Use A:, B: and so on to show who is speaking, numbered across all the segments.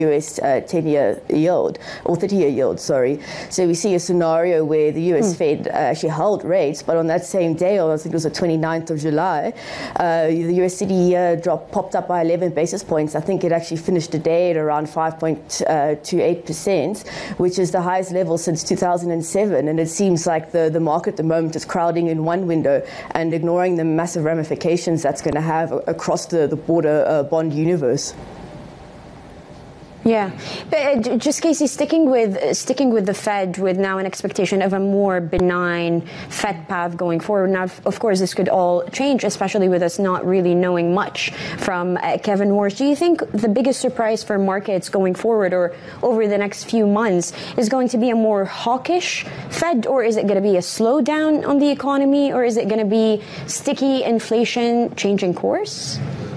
A: US 10-year yield, or 30-year yield, sorry. So we see a scenario where the US Fed actually held rates, but on that same day, or I think it was the 29th of July, the US CDE popped up by 11 basis points. I think it actually finished the day at around 5.28%, which is the highest level since 2007. And it seems like the market at the moment is crowding in one window and ignoring the massive ramifications that's going to have across the broader bond universe.
B: Yeah, but just Casey, sticking with the Fed, with now an expectation of a more benign Fed path going forward. Now, of course, this could all change, especially with us not really knowing much from Kevin Warsh. Do you think the biggest surprise for markets going forward or over the next few months is going to be a more hawkish Fed, or is it going to be a slowdown on the economy, or is it going to be sticky inflation changing course?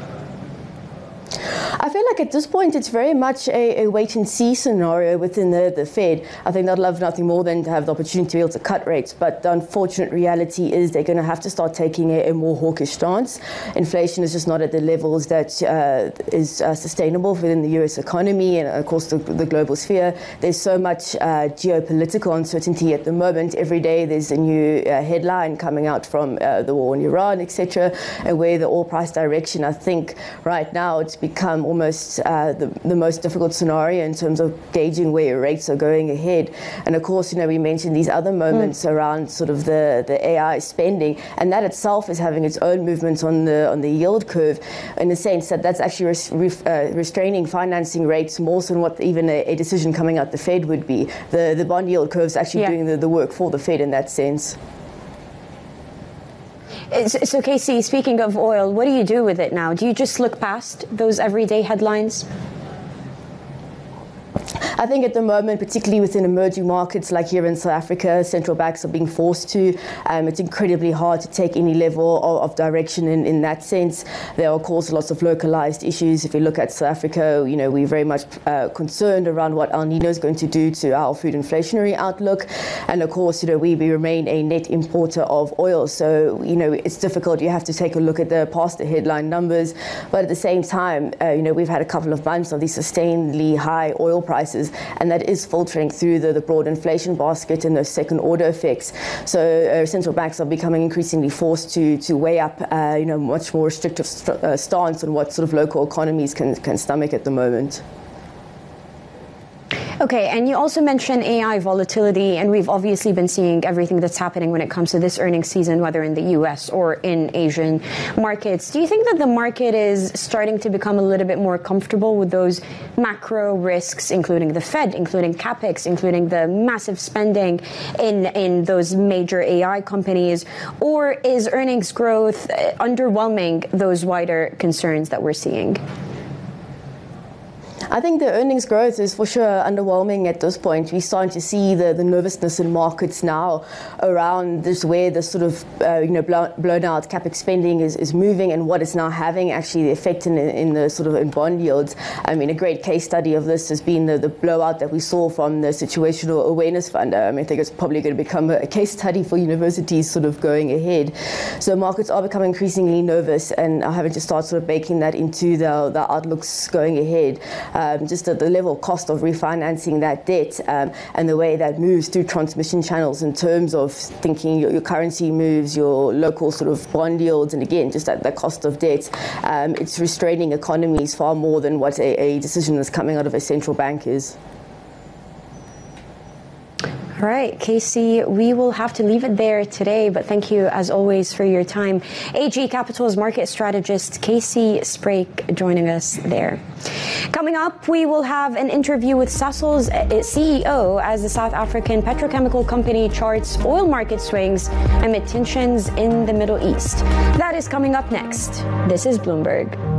A: I feel like at this point it's very much a wait-and-see scenario within the Fed. I think they'd love nothing more than to have the opportunity to be able to cut rates, but the unfortunate reality is they're going to have to start taking a more hawkish stance. Inflation is just not at the levels that is sustainable within the US economy and, of course, the global sphere. There's so much geopolitical uncertainty at the moment. Every day there's a new headline coming out from the war in Iran, etc., and where the oil price direction, I think right now it's become almost the most difficult scenario in terms of gauging where rates are going ahead. And of course, we mentioned these other moments around sort of the AI spending, and that itself is having its own movements on the yield curve, in the sense that that's actually restraining financing rates more so than what even a decision coming out the Fed would be. The bond yield curve is actually doing the work for the Fed in that sense.
B: So, Casey, speaking of oil, what do you do with it now? Do you just look past those everyday headlines?
A: I think at the moment, particularly within emerging markets like here in South Africa, central banks are being forced to. It's incredibly hard to take any level of direction in that sense. There are, of course, lots of localized issues. If you look at South Africa, we're very much concerned around what El Nino is going to do to our food inflationary outlook. And of course, we remain a net importer of oil. So, it's difficult. You have to take a look at past the headline numbers. But at the same time, we've had a couple of months of these sustainedly high oil prices, and that is filtering through the broad inflation basket and those second order effects. So central banks are becoming increasingly forced to weigh up much more restrictive stance on what sort of local economies can stomach at the moment.
B: Okay, and you also mentioned AI volatility, and we've obviously been seeing everything that's happening when it comes to this earnings season, whether in the US or in Asian markets. Do you think that the market is starting to become a little bit more comfortable with those macro risks, including the Fed, including CapEx, including the massive spending in those major AI companies? Or is earnings growth underwhelming those wider concerns that we're seeing?
A: I think the earnings growth is for sure underwhelming at this point. We're starting to see the nervousness in markets now around this, where the sort of blown out CapEx spending is moving, and what it's now having actually the effect in the sort of in bond yields. I mean, a great case study of this has been the blowout that we saw from the Situational Awareness Fund. I think it's probably going to become a case study for universities sort of going ahead. So markets are becoming increasingly nervous and are having to start sort of baking that into the outlooks going ahead. Just at the level of cost of refinancing that debt and the way that moves through transmission channels in terms of thinking your currency moves, your local sort of bond yields, and again, just at the cost of debt. It's restraining economies far more than what a decision that's coming out of a central bank is.
B: All right, Casey, we will have to leave it there today, but thank you as always for your time. AG Capital's market strategist Casey Sprake joining us there. Coming up, we will have an interview with Sasol's CEO as the South African petrochemical company charts oil market swings amid tensions in the Middle East. That is coming up next. This is Bloomberg.